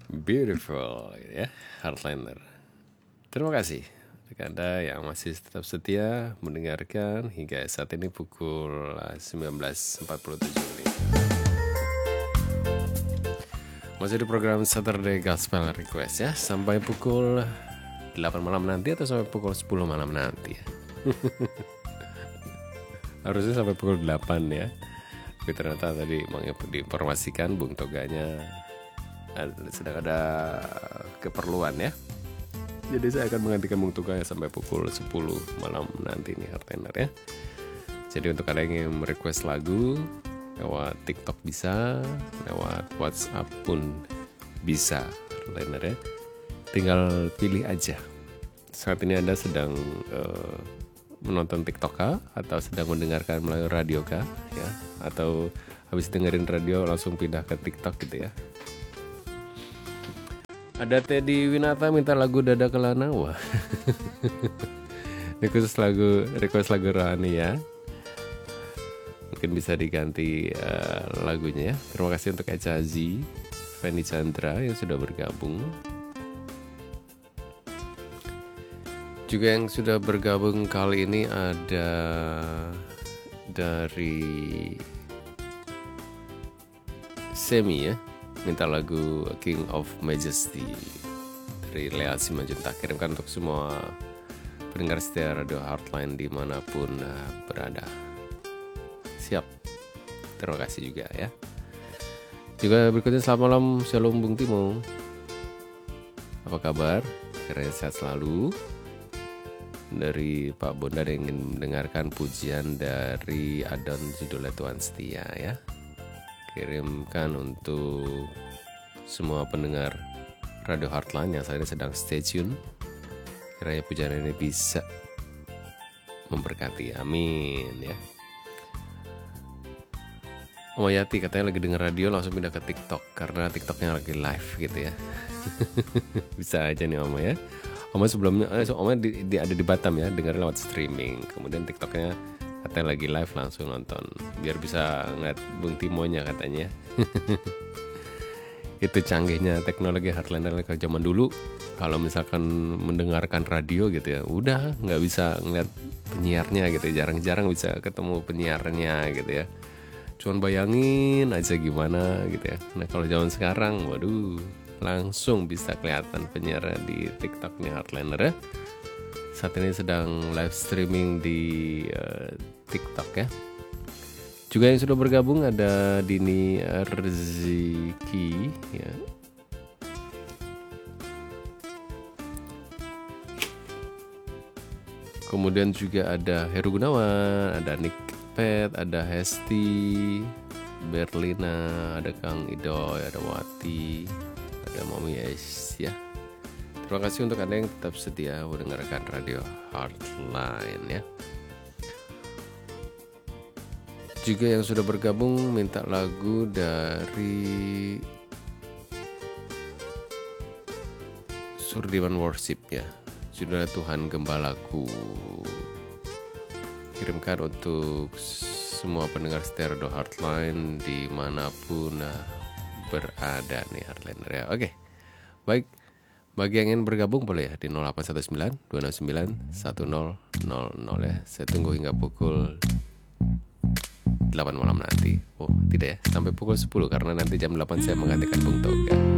Beautiful ya, Heartliner. Terima kasih untuk Anda yang masih tetap setia mendengarkan hingga saat ini pukul 19.47 menit. Masih di program Saturday Gospel Request ya, sampai pukul 8 malam nanti atau sampai pukul 10 malam nanti ya. Harusnya sampai pukul 8 ya. Tapi ternyata tadi diinformasikan Bung Toganya sedang ada keperluan ya. Jadi saya akan menggantikan Bung Toga sampai pukul 10 malam nanti nih Heartliner ya. Jadi untuk ada yang ingin merequest lagu lewat TikTok bisa, lewat WhatsApp pun bisa Heartliner ya. Tinggal pilih aja. Saat ini Anda sedang menonton TikTok kah? Atau sedang mendengarkan melalui radio kah? Ya? Atau habis dengerin radio langsung pindah ke TikTok gitu ya. Ada Teddy Winata minta lagu Dada Kelana. Wah. Request lagu Rohani ya. Mungkin bisa diganti lagunya ya. Terima kasih untuk Eca Z, Feni Chandra yang sudah bergabung. Juga yang sudah bergabung kali ini ada dari Semi ya, minta lagu King of Majesty dari Lea Simanjuntak. Kirimkan untuk semua pendengar setia Radio Heartline dimanapun berada. Siap, terima kasih juga ya. Juga berikutnya selamat malam, Shalom Bung Timo. Apa kabar? Kiranya sehat selalu. Dari Pak Bondan yang ingin mendengarkan pujian dari Adon judulnya Tuhan Setia ya. Kirimkan untuk semua pendengar Radio Heartline yang saat ini sedang stay tune. Kiranya pujian ini bisa memberkati, amin ya. Om Yati katanya lagi denger radio langsung pindah ke TikTok karena TikToknya lagi live gitu ya. Bisa aja nih Om ya. Oma sebelumnya, Oma ada di Batam ya, dengerin lewat streaming. Kemudian TikToknya katanya lagi live langsung nonton, biar bisa ngeliat Bung Timonya katanya. Itu canggihnya teknologi Heartliner ke zaman dulu. Kalau misalkan mendengarkan radio gitu ya, udah nggak bisa ngeliat penyiarnya gitu, jarang-jarang bisa ketemu penyiarnya gitu ya. Cuman bayangin aja gimana gitu ya. Nah kalau zaman sekarang, waduh, langsung bisa kelihatan penyiar di TikTok nih Heartliner ya. Saat ini sedang live streaming di TikTok ya. Juga yang sudah bergabung ada Dini Rziki ya. Kemudian juga ada Heru Gunawan, ada Nick Pet, ada Hesti, Berlina, ada Kang Idoy, ada Wati, ada Mami Es ya. Terima kasih untuk Anda yang tetap setia mendengarkan Radio Heartline ya. Juga yang sudah bergabung minta lagu dari Surdiman Worship ya, judulnya Tuhan Gembalaku. Kirimkan untuk semua pendengar setia Radio Heartline dimanapun berada nih Heartliner ya. Oke, baik. Bagi yang ingin bergabung boleh ya di 0819 269 1000 ya. Saya tunggu hingga pukul 8 malam nanti. Oh tidak ya, sampai pukul 10 karena nanti jam 8 saya menggantikan Bung Toga.